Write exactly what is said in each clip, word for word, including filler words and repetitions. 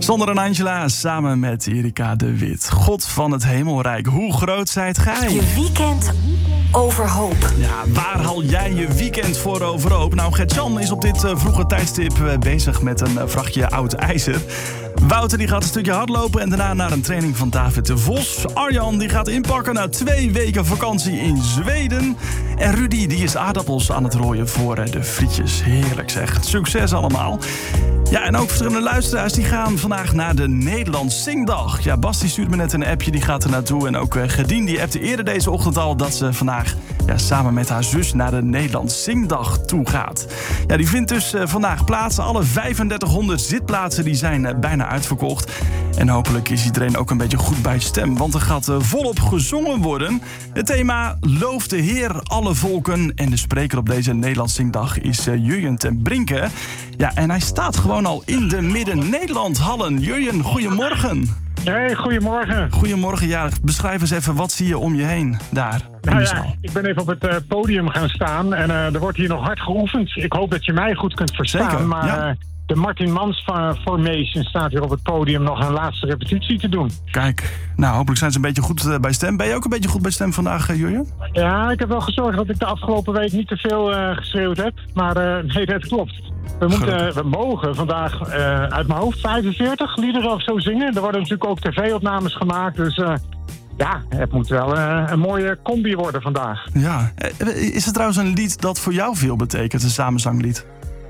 Sander en Angela samen met Erika de Wit. God van het hemelrijk, hoe groot zijt gij? Je weekend overhoop. Ja, waar haal jij je weekend voor overhoop? Nou, Gert-Jan is op dit uh, vroege tijdstip uh, bezig met een uh, vrachtje oud ijzer. Wouter die gaat een stukje hardlopen en daarna naar een training van David de Vos. Arjan die gaat inpakken na twee weken vakantie in Zweden. En Rudy die is aardappels aan het rooien voor uh, de frietjes. Heerlijk zeg. Succes allemaal. Ja, en ook verschillende luisteraars die gaan vandaag naar de Nederlands Zingdag. Ja, Bas die stuurt me net een appje, die gaat er naartoe. En ook uh, Gedien die appte eerder deze ochtend al dat ze vandaag ja, samen met haar zus naar de Nederlands Zingdag toe gaat. Ja, die vindt dus uh, vandaag plaats. Alle vijfendertighonderd zitplaatsen die zijn uh, bijna uitverkocht. En hopelijk is iedereen ook een beetje goed bij stem, want er gaat uh, volop gezongen worden. Het thema Loof de Heer alle volken. En de spreker op deze Nederlands Zingdag is uh, Jurjen ten Brinke. Ja, en hij staat gewoon al in de Midden-Nederland hallen. Jurjen, goedemorgen. Hey, goedemorgen. Goedemorgen, ja. Beschrijf eens even, wat zie je om je heen daar? Nou ja, ik ben even op het uh, podium gaan staan en uh, er wordt hier nog hard geoefend. Ik hoop dat je mij goed kunt verstaan, Zeker, maar ja. uh, de Martin Mans Formation staat hier op het podium nog een laatste repetitie te doen. Kijk, nou hopelijk zijn ze een beetje goed uh, bij stem. Ben je ook een beetje goed bij stem vandaag, uh, Jurjen? Ja, ik heb wel gezorgd dat ik de afgelopen week niet te veel uh, geschreeuwd heb, maar uh, nee, dat klopt. We, moeten, we mogen vandaag uh, uit mijn hoofd vijfenveertig liederen of zo zingen. Er worden natuurlijk ook tv-opnames gemaakt, dus uh, ja, het moet wel uh, een mooie combi worden vandaag. Ja, is er trouwens een lied dat voor jou veel betekent, een samenzanglied?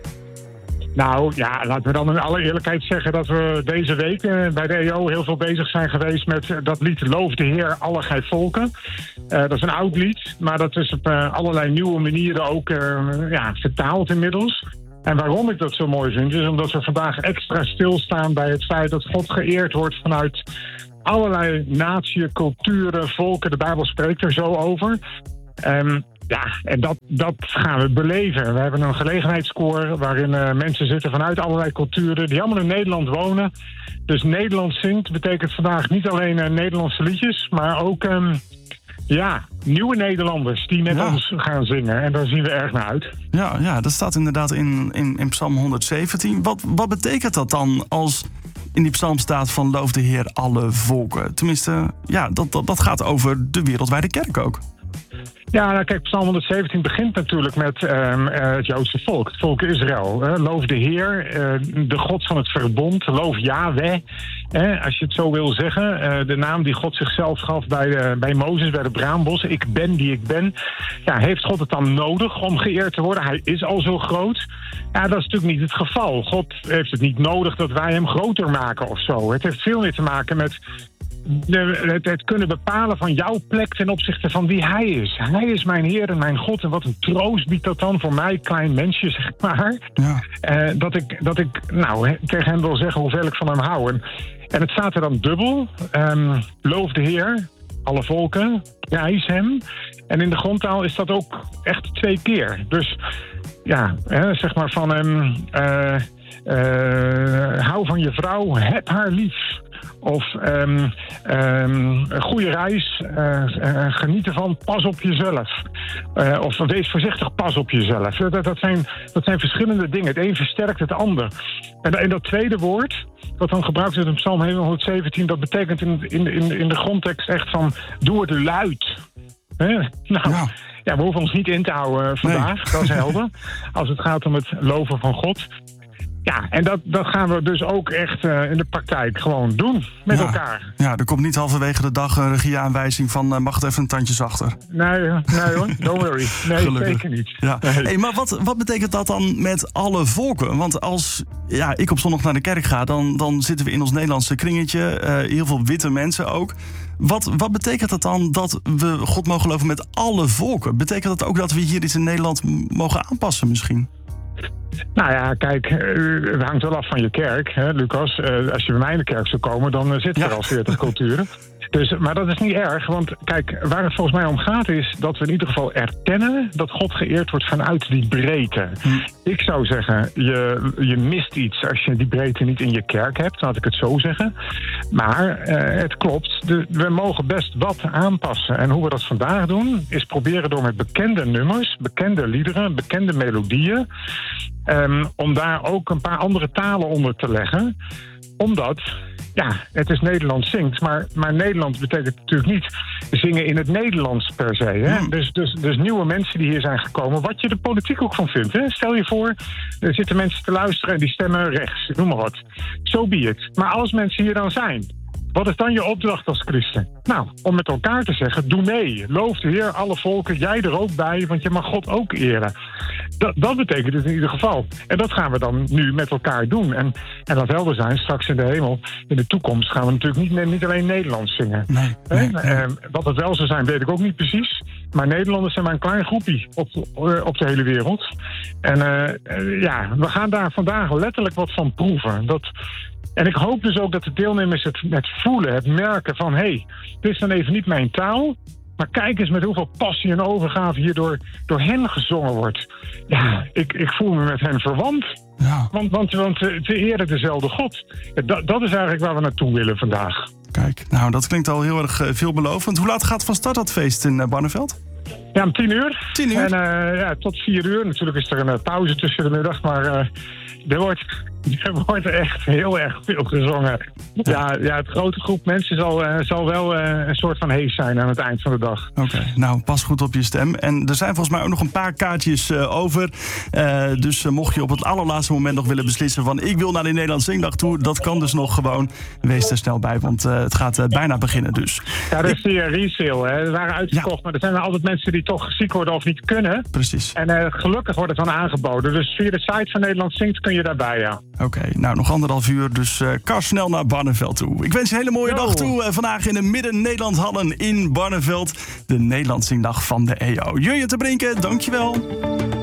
Nou ja, laten we dan in alle eerlijkheid zeggen dat we deze week uh, bij de E O heel veel bezig zijn geweest met uh, dat lied Loof de Heer alle gij volken. Uh, dat is een oud lied, maar dat is op uh, allerlei nieuwe manieren ook uh, ja, vertaald inmiddels. En waarom ik dat zo mooi vind, is omdat we vandaag extra stilstaan bij het feit dat God geëerd wordt vanuit allerlei natieën, culturen, volken. De Bijbel spreekt er zo over. Um, ja, en dat, dat gaan we beleven. We hebben een gelegenheidskoor waarin uh, mensen zitten vanuit allerlei culturen die allemaal in Nederland wonen. Dus Nederland zingt betekent vandaag niet alleen uh, Nederlandse liedjes, maar ook um, ja, nieuwe Nederlanders die met ja. ons gaan zingen. En daar zien we erg naar uit. Ja, ja, dat staat inderdaad in, in, in Psalm honderdzeventien. Wat, wat betekent dat dan als in die psalm staat van Loof de Heer alle volken? Tenminste, ja, dat, dat, dat gaat over de wereldwijde kerk ook. Ja, nou kijk, Psalm honderdzeventien begint natuurlijk met uh, uh, het Joodse volk, het volk Israël. Uh, loof de Heer, uh, de God van het verbond, loof Yahweh. Uh, als je het zo wil zeggen, uh, de naam die God zichzelf gaf bij, uh, bij Mozes, bij de braambos, ik ben die ik ben. Ja, heeft God het dan nodig om geëerd te worden? Hij is al zo groot. Ja, dat is natuurlijk niet het geval. God heeft het niet nodig dat wij hem groter maken of zo. Het heeft veel meer te maken met De, het, het kunnen bepalen van jouw plek ten opzichte van wie hij is. Hij is mijn Heer en mijn God. En wat een troost biedt dat dan voor mij, klein mensje, zeg maar. Ja. Uh, dat ik, dat ik nou, tegen hem wil zeggen hoeveel ik van hem hou. En, en het staat er dan dubbel. Um, loof de Heer, alle volken, prijs hem. En in de grondtaal is dat ook echt twee keer. Dus ja, hè, zeg maar van hem, uh, uh, hou van je vrouw, heb haar lief. Of um, um, een goede reis, uh, uh, geniet ervan, pas op jezelf. Uh, of wees voorzichtig, pas op jezelf. Dat, dat, zijn, dat zijn verschillende dingen. Het een versterkt het ander. En, en dat tweede woord, wat dan gebruikt wordt in Psalm honderdzeventien... dat betekent in, in, in, in de grondtekst echt van, doe het luid. He? Nou, ja. ja, we hoeven ons niet in te houden vandaag, nee. Dat is helder. Als het gaat om het loven van God. Ja, en dat, dat gaan we dus ook echt uh, in de praktijk gewoon doen met ja. elkaar. Ja, er komt niet halverwege de dag een regieaanwijzing van uh, mag het even een tandje zachter. Nee, nee hoor, don't worry. Nee, Gelukkig. Zeker niet. Ja. Nee. Hey, maar wat, wat betekent dat dan met alle volken? Want als ja, ik op zondag naar de kerk ga, dan, dan zitten we in ons Nederlandse kringetje. Uh, heel veel witte mensen ook. Wat, wat betekent dat dan dat we God mogen geloven met alle volken? Betekent dat ook dat we hier iets in Nederland mogen aanpassen misschien? Nou ja, kijk, het hangt wel af van je kerk, hè, Lucas. Uh, als je bij mij in de kerk zou komen, dan uh, zitten er ja. al veertig culturen. Dus, maar dat is niet erg, want kijk, waar het volgens mij om gaat is dat we in ieder geval erkennen dat God geëerd wordt vanuit die breedte. Hm. Ik zou zeggen, je, je mist iets als je die breedte niet in je kerk hebt, laat ik het zo zeggen. Maar uh, het klopt, de, we mogen best wat aanpassen. En hoe we dat vandaag doen, is proberen door met bekende nummers, bekende liederen, bekende melodieën, um, om daar ook een paar andere talen onder te leggen. Omdat, ja, het is Nederlands zingt, maar, maar Nederland betekent natuurlijk niet zingen in het Nederlands per se. Hè? Hmm. Dus, dus, dus nieuwe mensen die hier zijn gekomen, wat je de politiek ook van vindt. Hè? Stel je voor, er zitten mensen te luisteren en die stemmen rechts, noem maar wat. So be it. Maar als mensen hier dan zijn, wat is dan je opdracht als christen? Nou, om met elkaar te zeggen, doe mee. Loof de Heer, alle volken, jij er ook bij, want je mag God ook eren. Dat, dat betekent het in ieder geval. En dat gaan we dan nu met elkaar doen. En, en laat helder zijn, straks in de hemel, in de toekomst, gaan we natuurlijk niet, niet alleen Nederlands zingen. Nee, nee, nee. Eh, wat het wel zou zijn, weet ik ook niet precies. Maar Nederlanders zijn maar een klein groepje op, op de hele wereld. En uh, ja, we gaan daar vandaag letterlijk wat van proeven. Dat... En ik hoop dus ook dat de deelnemers het, het voelen, het merken van... hé, hey, dit is dan even niet mijn taal... maar kijk eens met hoeveel passie en overgave hier door, door hen gezongen wordt. Ja, ik, ik voel me met hen verwant. Ja. Want, want, want te eren dezelfde God. Dat, dat is eigenlijk waar we naartoe willen vandaag. Kijk, nou, dat klinkt al heel erg uh, veelbelovend. Hoe laat gaat van start dat feest in uh, Barneveld? Ja, om tien uur. Tien uur? En uh, ja, tot vier uur. Natuurlijk is er een uh, pauze tussen de middag, maar... Uh, Er wordt, er wordt echt heel erg veel gezongen. Ja, ja het grote groep mensen zal, uh, zal wel uh, een soort van hees zijn aan het eind van de dag. Oké, okay, nou pas goed op je stem. En er zijn volgens mij ook nog een paar kaartjes uh, over. Uh, dus uh, mocht je op het allerlaatste moment nog willen beslissen van... ik wil naar de Nederlandse Zingdag toe, dat kan dus nog gewoon. Wees er snel bij, want uh, het gaat uh, bijna beginnen dus. Ja, dat is die uh, resale. Hè. Er waren uitverkocht, ja. Maar er zijn altijd mensen die toch ziek worden of niet kunnen. Precies. En uh, gelukkig wordt het dan aangeboden. Dus via de site van Nederland Zingt kun je daarbij, ja. Oké, okay, nou nog anderhalf uur, dus uh, kar snel naar Barneveld toe. Ik wens je een hele mooie Yo. dag toe. Uh, vandaag in de Midden-Nederland Hallen in Barneveld. De Nederlandse Zingdag van de E O. Jurjen te Brinken, dankjewel.